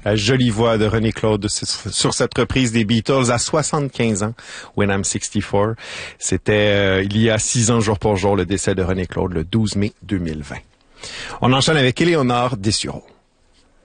La jolie voix de René Claude sur cette reprise des Beatles à 75 ans, When I'm 64. C'était il y a 6 ans jour pour jour le décès de René Claude le 12 mai 2020. On enchaîne avec Éléonore Dessureau.